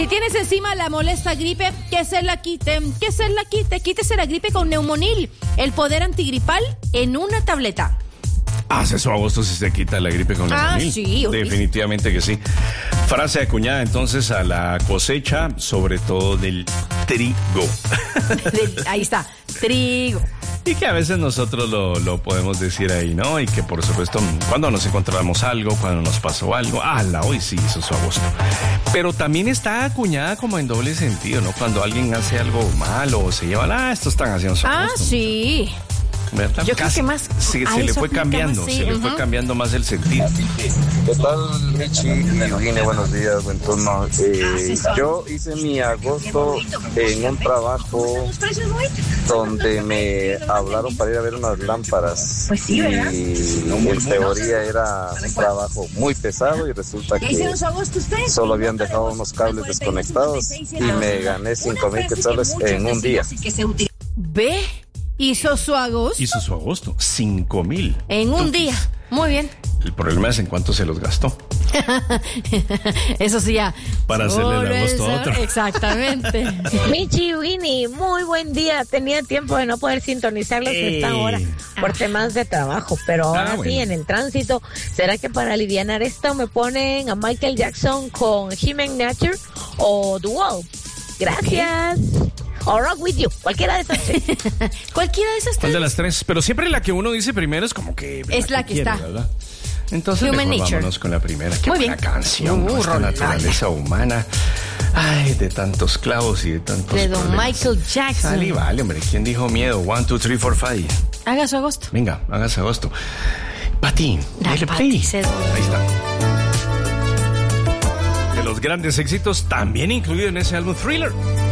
Si tienes encima la molesta gripe, que se la quite. Quítese la gripe con Neumonil, el poder antigripal en una tableta. Hace su agosto si se quita la gripe con Neumonil. Sí. Definitivamente que sí. Frase acuñada entonces a la cosecha, sobre todo del trigo. Ahí está, trigo. Y que a veces nosotros lo podemos decir ahí, ¿no? Y que por supuesto, cuando nos encontramos algo, cuando nos pasó algo, hoy sí hizo su agosto. Pero también está acuñada como en doble sentido, ¿no? Cuando alguien hace algo malo o se lleva, estos están haciendo su agosto. Sí. ¿Verdad? Yo creo que más se le fue cambiando, más, sí. se le fue cambiando más el sentido. ¿Qué tal, Michi y Vine? Buenos días, buen turno. Yo hice mi agosto en un trabajo donde me hablaron para ir a ver unas lámparas. Y en teoría era un trabajo muy pesado y resulta que solo habían dejado unos cables desconectados y me gané 5,000 quetzales en un día. ¿Ve? Hizo su agosto. 5,000. En un día. Muy bien. El problema es en cuánto se los gastó. Eso sí ya. Para hacerle el agosto a otro. Exactamente. Michi, Winnie, muy buen día. Tenía tiempo de no poder sintonizarlos a esta hora por temas de trabajo, pero ahora sí, en el tránsito. ¿Será que para alivianar esto me ponen a Michael Jackson con Human Nature o The Wall? Gracias. O Rock With You, cualquiera de esas tres. Cualquiera de esas tres. ¿Cuál de las tres? Pero siempre la que uno dice primero es como que... Es la que quiere, está. ¿verdad? Entonces Human mejor Nature. vámonos con la primera. Qué muy buena bien. canción, nuestra naturaleza humana. Ay, de tantos clavos y de tantos de Don problemas. Michael Jackson. Sale, vale, hombre. ¿Quién dijo miedo? 1, 2, 3, 4, 5. Haga su agosto. Venga, haga su agosto. Pati, dale play. Ahí está. De los grandes éxitos, también incluido en ese álbum Thriller.